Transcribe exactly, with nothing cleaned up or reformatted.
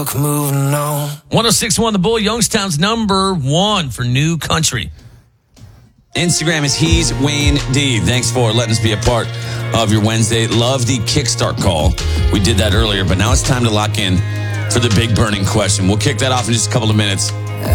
Moving on. one oh six point one The Bull, Youngstown's number one for new country. Instagram is He's Wayne D. Thanks for letting us be a part of your Wednesday. Love the Kickstart call. We did that earlier, but now it's time to lock in for the big burning question. We'll kick that off in just a couple of minutes.